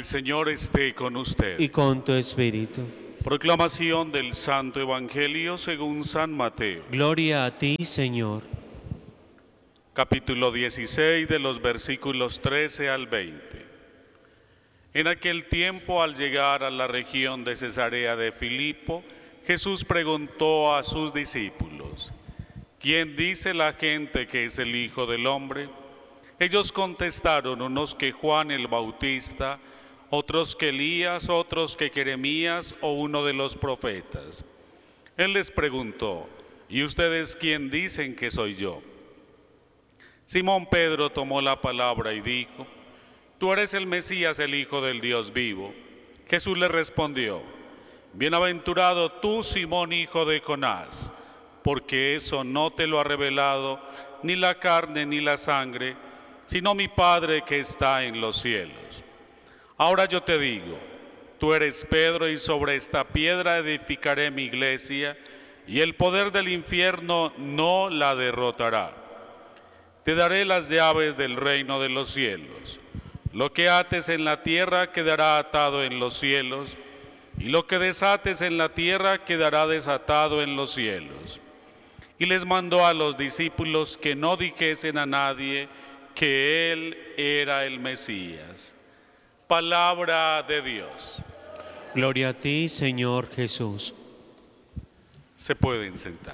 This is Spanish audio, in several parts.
El Señor esté con usted. y con tu espíritu. Proclamación del Santo Evangelio según San Mateo. Gloria a ti, Señor. Capítulo 16 de los versículos 13 al 20. En aquel tiempo, al llegar a la región de Cesarea de Filipo, Jesús preguntó a sus discípulos: ¿Quién dice la gente que es el Hijo del Hombre? Ellos contestaron, unos que Juan el Bautista, otros que Elías, otros que Jeremías o uno de los profetas. Él les preguntó: ¿y ustedes quién dicen que soy yo? Simón Pedro tomó la palabra y dijo: Tú eres el Mesías, el Hijo del Dios vivo. Jesús le respondió: Bienaventurado tú, Simón, hijo de Jonás, porque eso no te lo ha revelado ni la carne ni la sangre, sino mi Padre que está en los cielos. Ahora yo te digo, tú eres Pedro, y sobre esta piedra edificaré mi iglesia, y el poder del infierno no la derrotará. Te daré las llaves del reino de los cielos. Lo que ates en la tierra quedará atado en los cielos, y lo que desates en la tierra quedará desatado en los cielos. Y les mandó a los discípulos que no dijesen a nadie que él era el Mesías. Palabra de Dios. Gloria a ti, Señor Jesús. Se pueden sentar.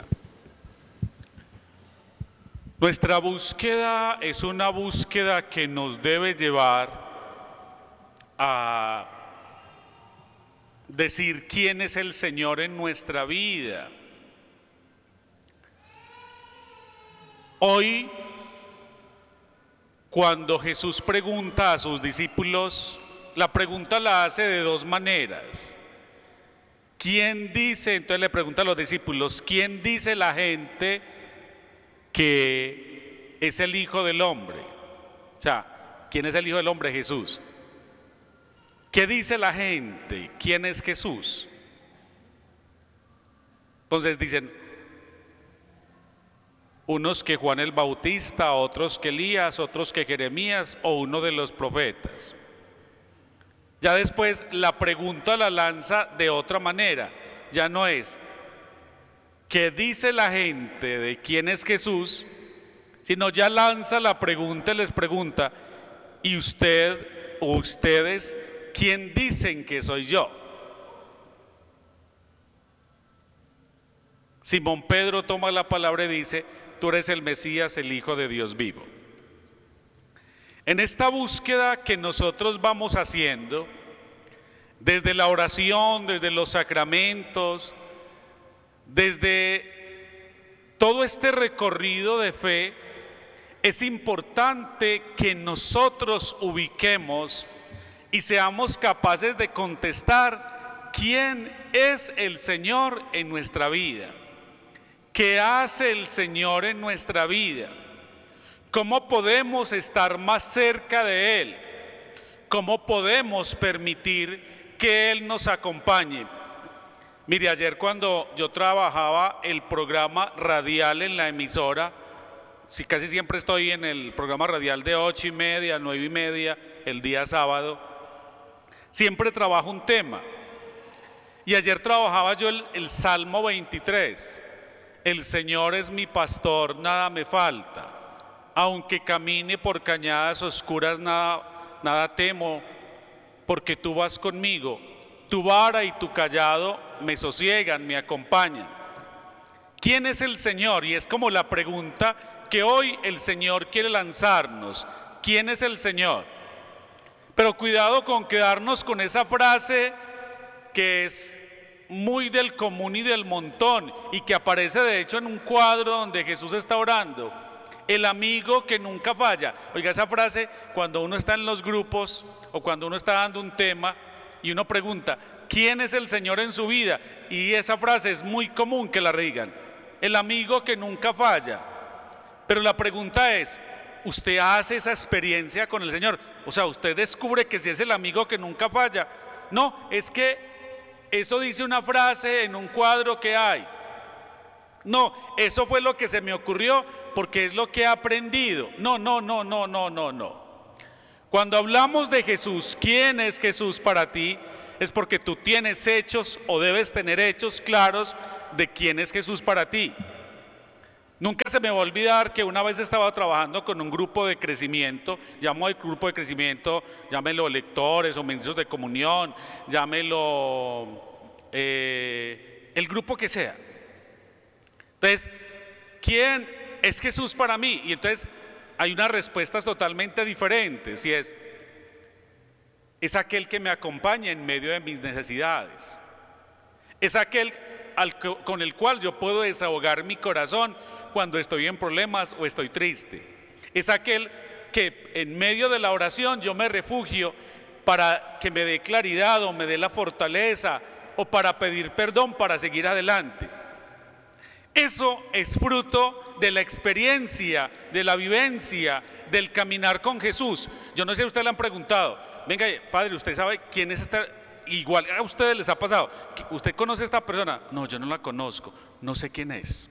Nuestra búsqueda es una búsqueda que nos debe llevar a decir quién es el Señor en nuestra vida. Hoy, cuando Jesús pregunta a sus discípulos, la pregunta la hace de dos maneras. ¿Quién dice? Entonces le pregunta a los discípulos: ¿quién dice la gente que es el Hijo del Hombre? O sea, ¿quién es el Hijo del Hombre? Jesús. ¿Qué dice la gente? ¿Quién es Jesús? Entonces dicen unos que Juan el Bautista, otros que Elías, otros que Jeremías o uno de los profetas. Ya después la pregunta la lanza de otra manera. Ya no es ¿qué dice la gente de quién es Jesús?, sino ya lanza la pregunta y les pregunta: ¿y usted o ustedes quién dicen que soy yo? Simón Pedro toma la palabra y dice: tú eres el Mesías, el Hijo de Dios vivo. En esta búsqueda que nosotros vamos haciendo, desde la oración, desde los sacramentos, desde todo este recorrido de fe, es importante que nosotros ubiquemos y seamos capaces de contestar quién es el Señor en nuestra vida, qué hace el Señor en nuestra vida, cómo podemos estar más cerca de Él, cómo podemos permitir que Él nos acompañe. Mire, ayer cuando yo trabajaba el programa radial en la emisora, sí, casi siempre estoy en el programa radial de 8:30, 9:30, el día sábado, siempre trabajo un tema. Y ayer trabajaba yo el Salmo 23. El Señor es mi pastor, nada me falta. Aunque camine por cañadas oscuras, nada temo, porque tú vas conmigo. Tu vara y tu cayado me sosiegan, me acompañan. ¿Quién es el Señor? Y es como la pregunta que hoy el Señor quiere lanzarnos. ¿Quién es el Señor? Pero cuidado con quedarnos con esa frase que es muy del común y del montón, y que aparece de hecho en un cuadro donde Jesús está orando: el amigo que nunca falla. Oiga, esa frase, cuando uno está en los grupos o cuando uno está dando un tema y uno pregunta ¿quién es el Señor en su vida? Y esa frase es muy común que la digan: el amigo que nunca falla. Pero la pregunta es: ¿usted hace esa experiencia con el Señor? O sea, ¿usted descubre que si es el amigo que nunca falla? No, es que eso dice una frase en un cuadro que hay. No, eso fue lo que se me ocurrió porque es lo que he aprendido. No. Cuando hablamos de Jesús, ¿quién es Jesús para ti? Es porque tú tienes hechos o debes tener hechos claros de quién es Jesús para ti. Nunca se me va a olvidar que una vez estaba trabajando con un grupo de crecimiento, llamo al grupo de crecimiento, llámelo lectores o ministros de comunión, llámelo el grupo que sea. Entonces, ¿quién es Jesús para mí? Y entonces hay unas respuestas totalmente diferentes, y es aquel que me acompaña en medio de mis necesidades, es aquel con el cual yo puedo desahogar mi corazón cuando estoy en problemas o estoy triste, es aquel que en medio de la oración yo me refugio para que me dé claridad o me dé la fortaleza o para pedir perdón para seguir adelante. Eso es fruto de la experiencia, de la vivencia, del caminar con Jesús. Yo no sé si a usted le han preguntado, venga, padre, ¿usted sabe quién es esta? Igual a ustedes les ha pasado, ¿usted conoce a esta persona? No, yo no la conozco, no sé quién es.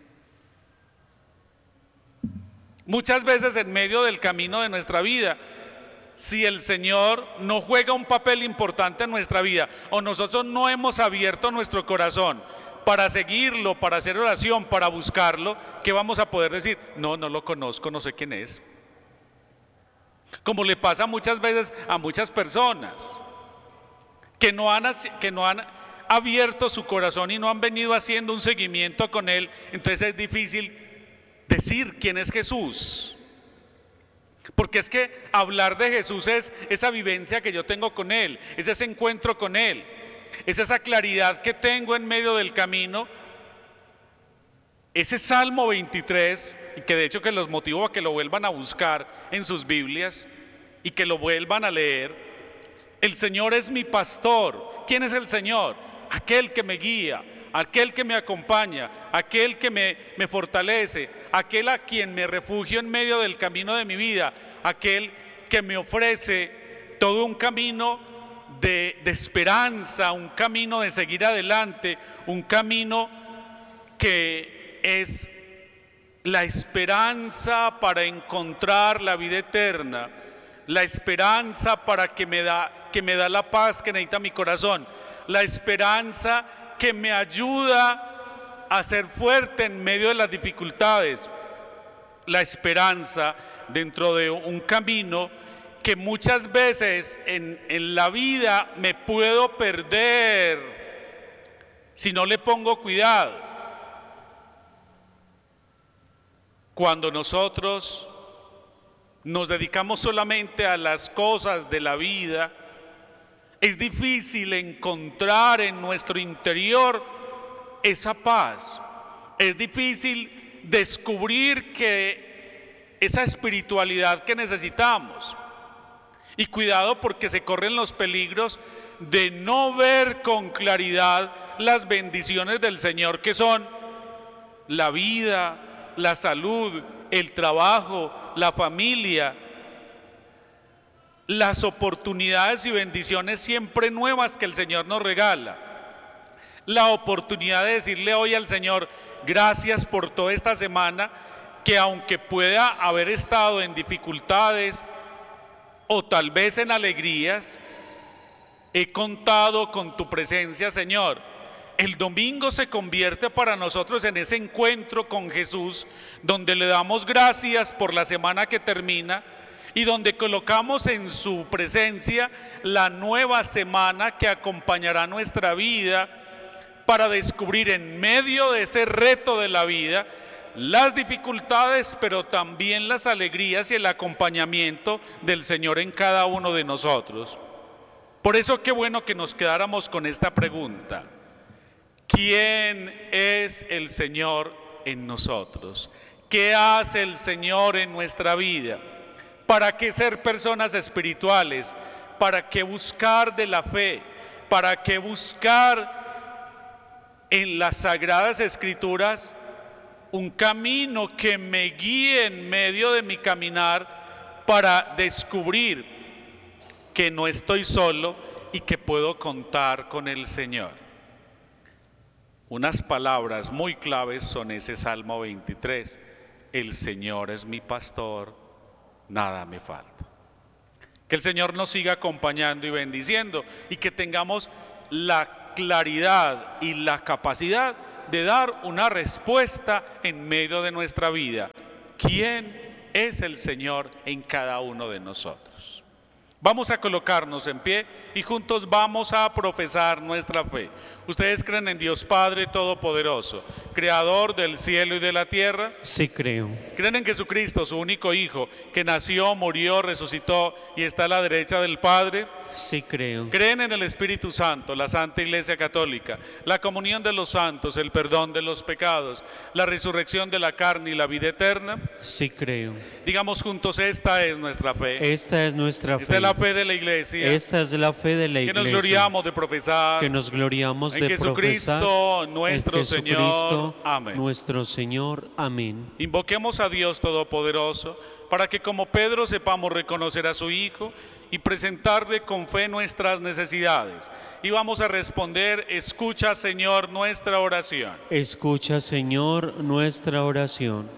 Muchas veces en medio del camino de nuestra vida, si el Señor no juega un papel importante en nuestra vida o nosotros no hemos abierto nuestro corazón para seguirlo, para hacer oración, para buscarlo, ¿qué vamos a poder decir? No, no lo conozco, no sé quién es. Como le pasa muchas veces a muchas personas que no han abierto su corazón y no han venido haciendo un seguimiento con Él, entonces es difícil decir quién es Jesús. Porque es que hablar de Jesús es esa vivencia que yo tengo con Él, es ese encuentro con Él, es esa claridad que tengo en medio del camino. Ese Salmo 23, y que de hecho que los motivo a que lo vuelvan a buscar en sus Biblias y que lo vuelvan a leer. El Señor es mi pastor. ¿Quién es el Señor? Aquel que me guía, aquel que me acompaña, aquel que me fortalece, aquel a quien me refugio en medio del camino de mi vida, aquel que me ofrece todo un camino de esperanza, un camino de seguir adelante, un camino que es la esperanza para encontrar la vida eterna, la esperanza para que me da la paz que necesita mi corazón, la esperanza que me ayuda a ser fuerte en medio de las dificultades, la esperanza dentro de un camino que muchas veces en la vida me puedo perder si no le pongo cuidado. Cuando nosotros nos dedicamos solamente a las cosas de la vida, es difícil encontrar en nuestro interior esa paz. Es difícil descubrir que esa espiritualidad que necesitamos. Y cuidado, porque se corren los peligros de no ver con claridad las bendiciones del Señor, que son la vida, la salud, el trabajo, la familia, las oportunidades y bendiciones siempre nuevas que el Señor nos regala. La oportunidad de decirle hoy al Señor, gracias por toda esta semana, que aunque pueda haber estado en dificultades o tal vez en alegrías, he contado con tu presencia, Señor. El domingo se convierte para nosotros en ese encuentro con Jesús, donde le damos gracias por la semana que termina y donde colocamos en su presencia la nueva semana que acompañará nuestra vida para descubrir en medio de ese reto de la vida las dificultades, pero también las alegrías y el acompañamiento del Señor en cada uno de nosotros. Por eso qué bueno que nos quedáramos con esta pregunta. ¿Quién es el Señor en nosotros? ¿Qué hace el Señor en nuestra vida? ¿Para qué ser personas espirituales? ¿Para qué buscar de la fe? ¿Para qué buscar en las Sagradas Escrituras un camino que me guíe en medio de mi caminar para descubrir que no estoy solo y que puedo contar con el Señor? Unas palabras muy claves son ese Salmo 23. El Señor es mi pastor, nada me falta. Que el Señor nos siga acompañando y bendiciendo y que tengamos la claridad y la capacidad de dar una respuesta en medio de nuestra vida. ¿Quién es el Señor en cada uno de nosotros? Vamos a colocarnos en pie y juntos vamos a profesar nuestra fe. ¿Ustedes creen en Dios Padre Todopoderoso, Creador del cielo y de la tierra? Sí creo. ¿Creen en Jesucristo, su único Hijo, que nació, murió, resucitó y está a la derecha del Padre? Sí creo. ¿Creen en el Espíritu Santo, la Santa Iglesia Católica, la comunión de los santos, el perdón de los pecados, la resurrección de la carne y la vida eterna? Sí creo. Digamos juntos, esta es nuestra fe. Esta es nuestra fe. Esta es la fe de la Iglesia. Esta es la fe de la Que Iglesia. nos gloriamos de profesar. Que nos gloriamos En de Jesucristo, profesar. nuestro En Señor. Jesucristo, Amén. nuestro Señor. Amén. Invoquemos a Dios Todopoderoso para que como Pedro sepamos reconocer a su Hijo y presentarle con fe nuestras necesidades. Y vamos a responder: escucha, Señor, nuestra oración. Escucha, Señor, nuestra oración.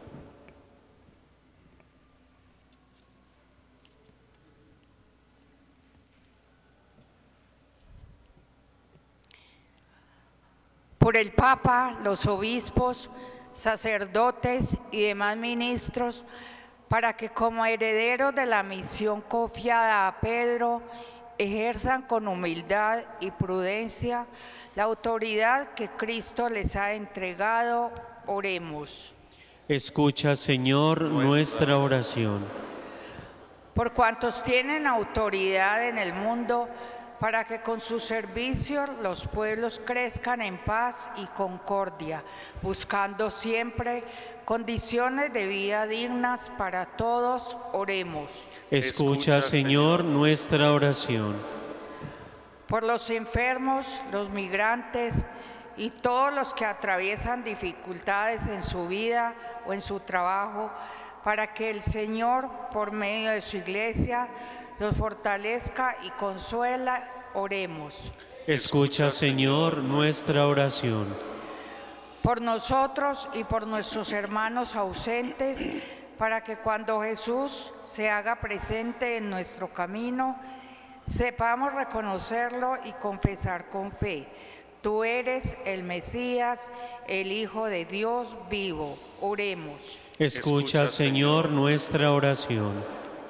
Por el Papa, los obispos, sacerdotes y demás ministros, para que como herederos de la misión confiada a Pedro, ejerzan con humildad y prudencia la autoridad que Cristo les ha entregado. Oremos. Escucha, Señor, nuestra oración. Por cuantos tienen autoridad en el mundo, para que con su servicio los pueblos crezcan en paz y concordia, buscando siempre condiciones de vida dignas para todos. Oremos. Escucha, Señor, nuestra oración. Por los enfermos, los migrantes y todos los que atraviesan dificultades en su vida o en su trabajo, para que el Señor, por medio de su Iglesia, los fortalezca y consuela. Oremos. Escucha, Señor, nuestra oración. Por nosotros y por nuestros hermanos ausentes, para que cuando Jesús se haga presente en nuestro camino, sepamos reconocerlo y confesar con fe: tú eres el Mesías, el Hijo de Dios vivo. Oremos. Escucha, Señor, nuestra oración.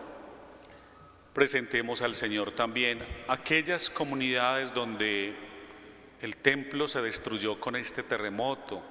Presentemos al Señor también aquellas comunidades donde el templo se destruyó con este terremoto,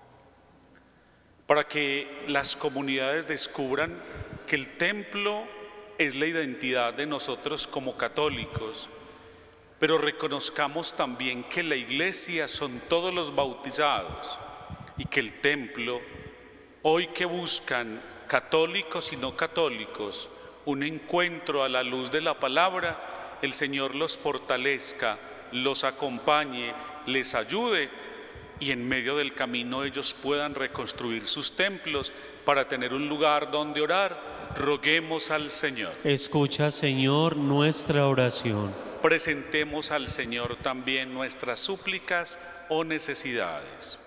para que las comunidades descubran que el templo es la identidad de nosotros como católicos, pero reconozcamos también que la Iglesia son todos los bautizados y que el templo, hoy que buscan católicos y no católicos un encuentro a la luz de la palabra, el Señor los fortalezca, los acompañe, les ayude y en medio del camino ellos puedan reconstruir sus templos para tener un lugar donde orar. Roguemos al Señor. Escucha, Señor, nuestra oración. Presentemos al Señor también nuestras súplicas o necesidades.